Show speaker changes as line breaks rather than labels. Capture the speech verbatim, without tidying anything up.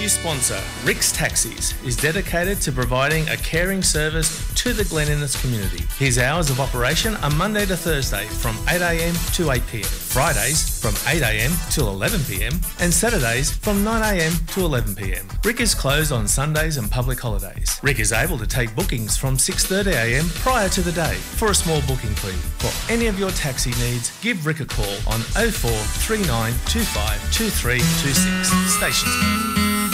new sponsor, Rick's Taxis, is dedicated to providing a caring service to the Glen Innes community. His hours of operation are Monday to Thursday from eight a m to eight p m, Fridays from eight a m till eleven p m, and Saturdays from nine a m to eleven p m. Rick is closed on Sundays and public holidays. Rick is able to take bookings from six thirty a m prior to the day for a small booking fee. For any of your taxi needs, give Rick a call on oh four three nine two five two three two six. Stations.